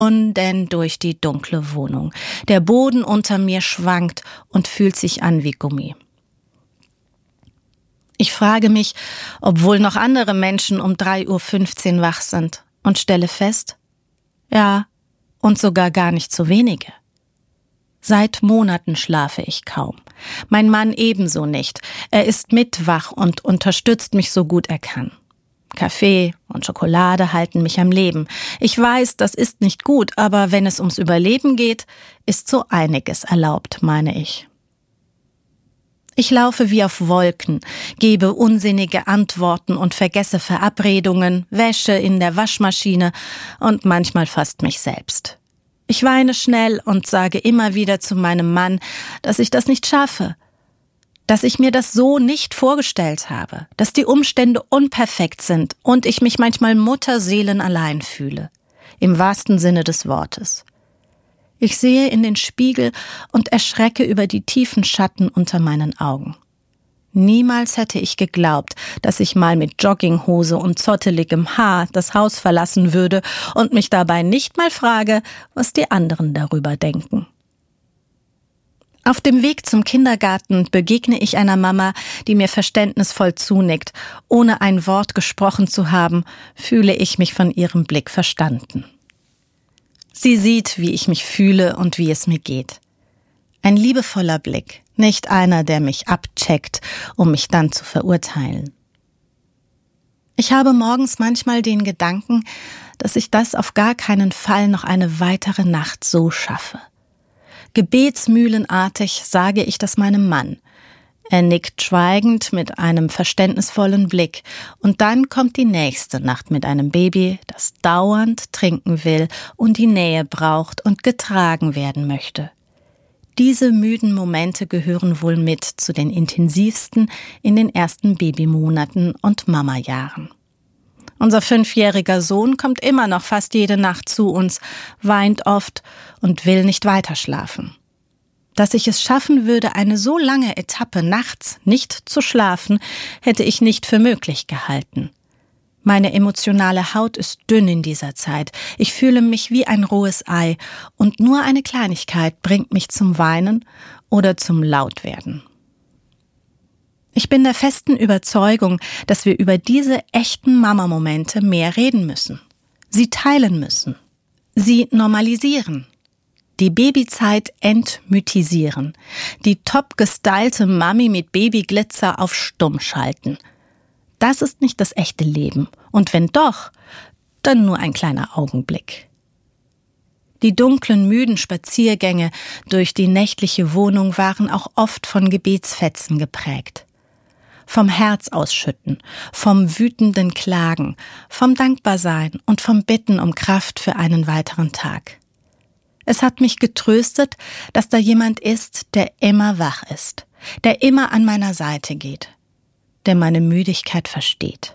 Denn durch die dunkle Wohnung. Der Boden unter mir schwankt und fühlt sich an wie Gummi. Ich frage mich, ob wohl noch andere Menschen um 3:15 Uhr wach sind und stelle fest, ja, und sogar gar nicht so wenige. Seit Monaten schlafe ich kaum. Mein Mann ebenso nicht. Er ist mitwach und unterstützt mich so gut er kann. Kaffee und Schokolade halten mich am Leben. Ich weiß, das ist nicht gut, aber wenn es ums Überleben geht, ist so einiges erlaubt, meine ich. Ich laufe wie auf Wolken, gebe unsinnige Antworten und vergesse Verabredungen, Wäsche in der Waschmaschine und manchmal fast mich selbst. Ich weine schnell und sage immer wieder zu meinem Mann, dass ich das nicht schaffe, dass ich mir das so nicht vorgestellt habe, dass die Umstände unperfekt sind und ich mich manchmal mutterseelenallein fühle, im wahrsten Sinne des Wortes. Ich sehe in den Spiegel und erschrecke über die tiefen Schatten unter meinen Augen. Niemals hätte ich geglaubt, dass ich mal mit Jogginghose und zotteligem Haar das Haus verlassen würde und mich dabei nicht mal frage, was die anderen darüber denken. Auf dem Weg zum Kindergarten begegne ich einer Mama, die mir verständnisvoll zunickt. Ohne ein Wort gesprochen zu haben, fühle ich mich von ihrem Blick verstanden. Sie sieht, wie ich mich fühle und wie es mir geht. Ein liebevoller Blick, nicht einer, der mich abcheckt, um mich dann zu verurteilen. Ich habe morgens manchmal den Gedanken, dass ich das auf gar keinen Fall noch eine weitere Nacht so schaffe. Gebetsmühlenartig sage ich das meinem Mann. Er nickt schweigend mit einem verständnisvollen Blick und dann kommt die nächste Nacht mit einem Baby, das dauernd trinken will und die Nähe braucht und getragen werden möchte. Diese müden Momente gehören wohl mit zu den intensivsten in den ersten Babymonaten und Mamajahren. Unser 5-jähriger Sohn kommt immer noch fast jede Nacht zu uns, weint oft und will nicht weiterschlafen. Dass ich es schaffen würde, eine so lange Etappe nachts nicht zu schlafen, hätte ich nicht für möglich gehalten. Meine emotionale Haut ist dünn in dieser Zeit. Ich fühle mich wie ein rohes Ei und nur eine Kleinigkeit bringt mich zum Weinen oder zum Lautwerden. Ich bin der festen Überzeugung, dass wir über diese echten Mama-Momente mehr reden müssen. Sie teilen müssen. Sie normalisieren. Die Babyzeit entmythisieren. Die top gestylte Mami mit Babyglitzer auf Stumm schalten. Das ist nicht das echte Leben. Und wenn doch, dann nur ein kleiner Augenblick. Die dunklen, müden Spaziergänge durch die nächtliche Wohnung waren auch oft von Gebetsfetzen geprägt. Vom Herz ausschütten, vom wütenden Klagen, vom Dankbarsein und vom Bitten um Kraft für einen weiteren Tag. Es hat mich getröstet, dass da jemand ist, der immer wach ist, der immer an meiner Seite geht, der meine Müdigkeit versteht.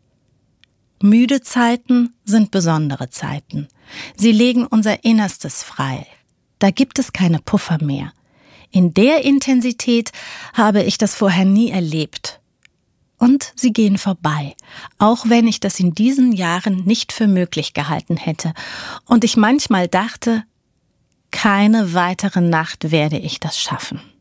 Müde Zeiten sind besondere Zeiten. Sie legen unser Innerstes frei. Da gibt es keine Puffer mehr. In der Intensität habe ich das vorher nie erlebt. Und sie gehen vorbei, auch wenn ich das in diesen Jahren nicht für möglich gehalten hätte und ich manchmal dachte, keine weitere Nacht werde ich das schaffen.